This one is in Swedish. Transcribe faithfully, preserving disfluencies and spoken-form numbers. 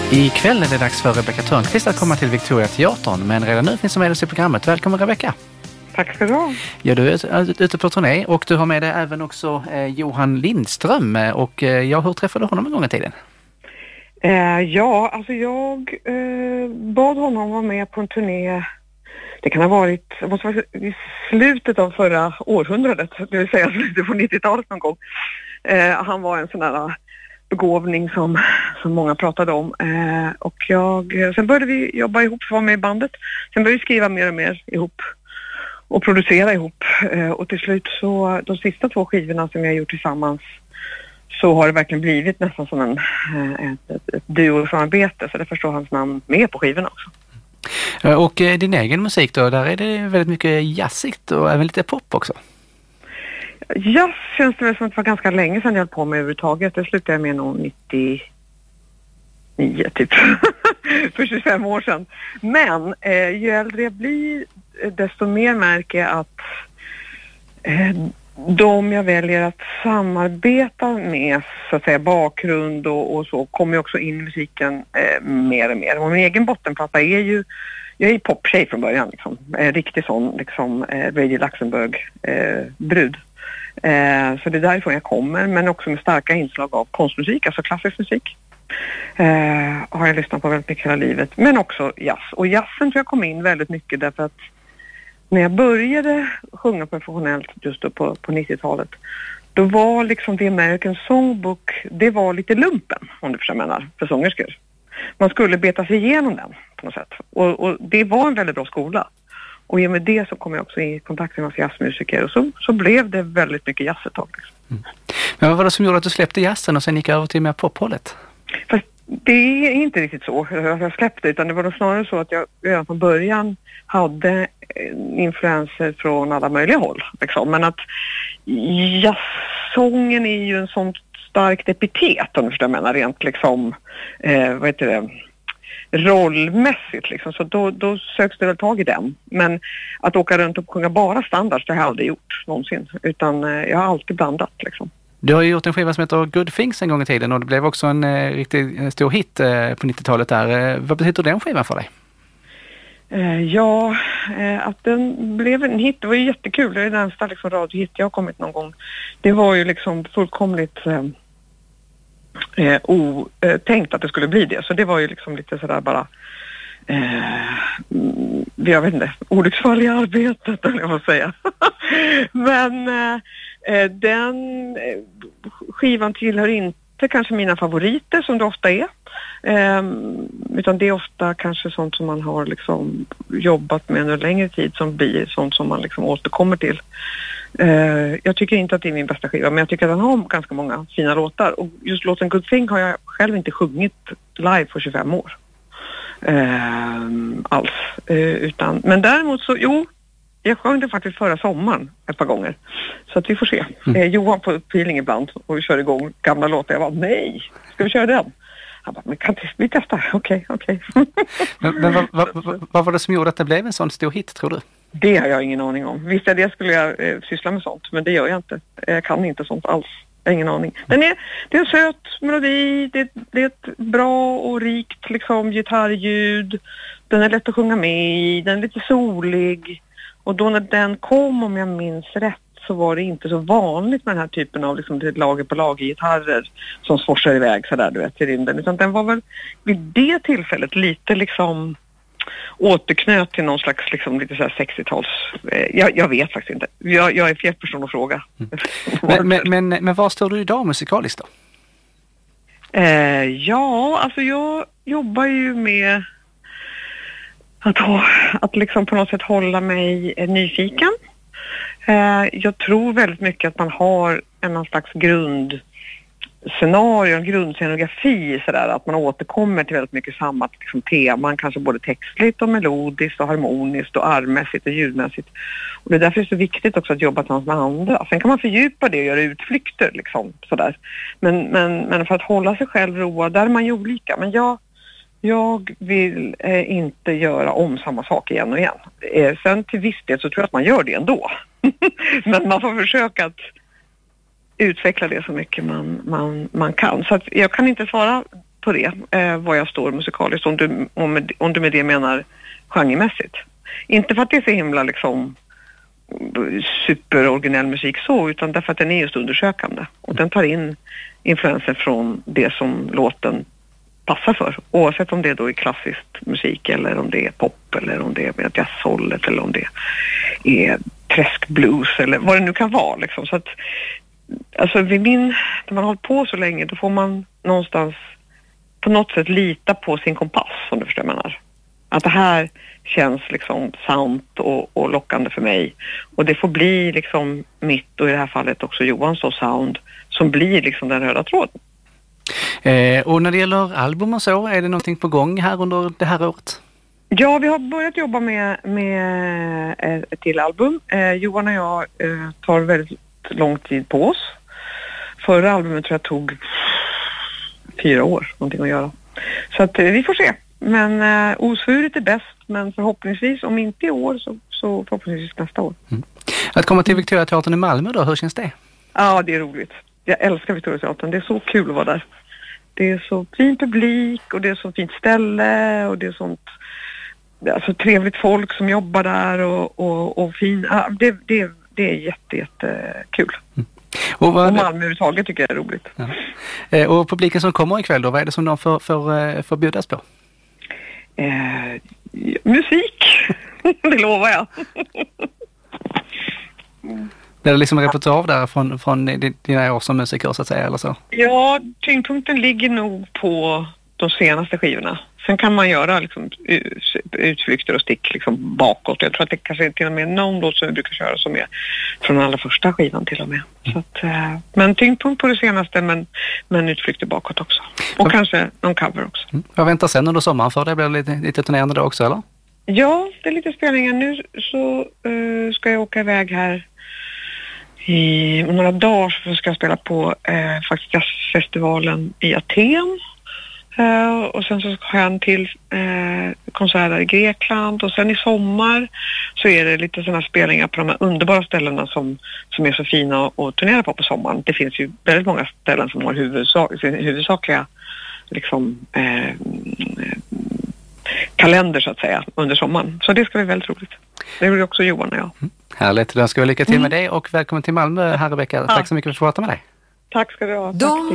Ikväll är det dags för Rebecka Törnqvist att komma till Victoria Teatern, men redan nu finns som med oss i programmet. Välkommen Rebecka. Tack ska du ha. Ja, du är ute på turné och du har med dig även också eh, Johan Lindström. Och eh, ja, hur träffade du honom en gång i tiden? Eh, ja, alltså jag eh, bad honom vara med på en turné. Det kan ha varit, det måste vara i slutet av förra århundradet, det vill säga slutet på nittiotalet någon gång. Eh, han var en sån där begåvning som, som många pratade om. Eh, och jag, sen började vi jobba ihop, vara med i bandet. Sen började vi skriva mer och mer ihop och producera ihop. Eh, och till slut så, de sista två skivorna som vi har gjort tillsammans, så har det verkligen blivit nästan som en, ett, ett, ett duo-samarbete. Så det förstår hans namn med på skivorna också. Och din egen musik då, där är det väldigt mycket jazzigt och även lite pop också. Jazz känns det väl som att det var ganska länge sedan jag höll på med överhuvudtaget. Det slutade jag med nog nittionio typ. För tjugofem år sedan. Men eh, ju äldre jag blir, desto mer märker jag att eh, de jag väljer att samarbeta med, så att säga, bakgrund och, och så, kommer också in i musiken eh, mer och mer. Och min egen bottenplatta är ju, jag är poptjej från början liksom. Eh, riktig sån liksom eh, Radio Luxemburg eh, brud. Eh, så det är därifrån jag kommer, men också med starka inslag av konstmusik, alltså klassisk musik. Eh, har jag lyssnat på väldigt mycket hela livet, men också jazz. Och jazzen tror jag kom in väldigt mycket därför att när jag började sjunga professionellt just då på, på nittiotalet, då var liksom The American Songbook, det var lite lumpen, om du förstår vad jag menar, för sångerskor. Man skulle beta sig igenom den på något sätt. Och, och det var en väldigt bra skola. Och i och med det så kom jag också i kontakt med massa jazzmusiker, och så, så blev det väldigt mycket jazz ett tag. Mm. Men vad var det som gjorde att du släppte jazzen och sen gick över till mer pophållet? Fast det är inte riktigt så att jag släppte, utan det var då snarare så att jag redan från början hade influenser från alla möjliga håll. Liksom. Men att jazzsången är ju en sån starkt epitet, om du förstår vad jag menar, rent liksom, eh, vad heter det, rollmässigt liksom. Så då, då söks det väl tag i den. Men att åka runt och sjunga bara standards, det har jag aldrig gjort någonsin. Utan eh, jag har alltid blandat liksom. Du har ju gjort en skiva som heter Good Things en gång i tiden, och det blev också en eh, riktigt stor hit eh, på nittiotalet där. Eh, vad betyder den skivan för dig? Eh, ja, eh, att den blev en hit, det var ju jättekul. Det är den nästa liksom, radiohit jag har kommit någon gång. Det var ju liksom fullkomligt eh, eh, otänkt att det skulle bli det. Så det var ju liksom lite sådär bara eh, jag vet inte, olycksfall i arbetet, eller jag får säga. Men eh, den eh, skivan tillhör inte kanske mina favoriter som det ofta är. Eh, utan det är ofta kanske sånt som man har liksom jobbat med under längre tid, som blir sånt som man liksom återkommer till. Eh, jag tycker inte att det är min bästa skiva, men jag tycker att den har ganska många fina låtar. Och just låten Good Thing har jag själv inte sjungit live för tjugofem år. Eh, alls. Eh, utan, men däremot så, jo, jag sjöng det faktiskt förra sommaren ett par gånger. Så att vi får se. Mm. Eh, Johan får feeling ibland och vi kör igång gamla låtar. Jag bara, nej, ska vi köra den? Han bara, men kan vi testa? Okej, okej. Men, men vad, vad, vad, vad var det som gjorde att det blev en sån stor hit, tror du? Det har jag ingen aning om. Visst, det skulle jag eh, syssla med sånt, men det gör jag inte. Jag kan inte sånt alls. Jag har ingen aning. Den är, det är en söt melodi, det, det är ett bra och rikt liksom, gitarrljud. Den är lätt att sjunga med i, den är lite solig. Och då när den kom, om jag minns rätt, så var det inte så vanligt med den här typen av liksom, lager på lager gitarrer som forsar iväg sådär, du vet, i rymden. Utan den var väl vid det tillfället lite liksom återknöt till någon slags liksom, lite så här sextio-tals... Eh, jag, jag vet faktiskt inte. Jag, jag är fel person att fråga. Mm. men, men, men, men var står du idag musikaliskt då? Eh, ja, alltså jag jobbar ju med att, ha, att liksom på något sätt hålla mig eh, nyfiken. Eh, jag tror väldigt mycket att man har en någon slags grund scenario, en grundscenografi sådär, att man återkommer till väldigt mycket samma liksom, teman, kanske både textligt och melodiskt och harmoniskt och armmässigt och ljudmässigt. Och det är därför det är så viktigt också att jobba tillsammans med andra. Sen kan man fördjupa det och göra utflykter liksom sådär. Men, men, men för att hålla sig själv road, där är man ju olika. Men jag, jag vill eh, inte göra om samma sak igen och igen. Eh, sen till viss del så tror jag att man gör det ändå. Men man får försöka att utveckla det så mycket man, man, man kan. Så att jag kan inte svara på det, eh, var jag står musikaliskt, om du, om, med, om du med det menar genremässigt. Inte för att det är så himla liksom superoriginell musik så, utan därför att den är just undersökande. Och den tar in influenser från det som låten passar för. Oavsett om det då är klassisk musik eller om det är pop eller om det är jazzhållet eller om det är träskblues eller vad det nu kan vara. Liksom. Så att, alltså vid min, när man har hållit på så länge, då får man någonstans på något sätt lita på sin kompass, om du förstår vad jag menar. Att det här känns liksom sant och, och lockande för mig. Och det får bli liksom mitt, och i det här fallet också Johans och sound, som blir liksom den röda tråden. Eh, och när det gäller album och så, är det någonting på gång här under det här året? Ja, vi har börjat jobba med, med ett till album. Eh, Johan och jag eh, tar väldigt lång tid på oss. Förra albumet tror jag tog fyra år, någonting att göra. Så att eh, vi får se. Men eh, osvuret är bäst, men förhoppningsvis, om inte i år så, så förhoppningsvis nästa år. Mm. Att komma till Victoria Teatern i Malmö då, hur känns det? Ja, det är roligt. Jag älskar Victoria Teatern, det är så kul att vara där. Det är så fin publik och det är så fint ställe och det är sånt, alltså trevligt folk som jobbar där och, och, och fin, ja, det, det, det är jätte, jätte kul. Mm. Och, vad, och Malmö överhuvudtaget tycker jag är roligt. Ja. Eh, och publiken som kommer ikväll då, vad är det som de får, får, får bjudas på? Eh, musik, det lovar jag. mm. Blir det liksom repertoar där från, från dina år som musiker så att säga, eller så? Ja, tyngdpunkten ligger nog på de senaste skivorna. Sen kan man göra liksom utflykter och stick liksom bakåt. Jag tror att det kanske är till och med någon låt som vi brukar köra som är från allra första skivan till och med. Så att, men tyngdpunkt på det senaste, men, men utflykter bakåt också. Och ja. Kanske någon cover också. Mm. Jag väntar sen under sommaren för det blir lite, lite turnerande då också, eller? Ja, det är lite spelningar. Nu så uh, ska jag åka iväg här i några dagar, så ska jag spela på eh, faktiskt jazzfestivalen i Aten. Uh, och sen så har jag en till uh, konsert där i Grekland. Och sen i sommar så är det lite sådana spelningar på de här underbara ställena som, som är så fina att turnera på på sommaren. Det finns ju väldigt många ställen som har huvudsak, sin huvudsakliga liksom, eh, kalender så att säga under sommaren. Så det ska bli väldigt roligt. Det blir också Johan och jag. Mm. Härligt, då ska vi lycka till med dig och välkommen till Malmö här, Rebecka. Ja. Tack så mycket för att få prata med dig. Tack ska du ha. Tack.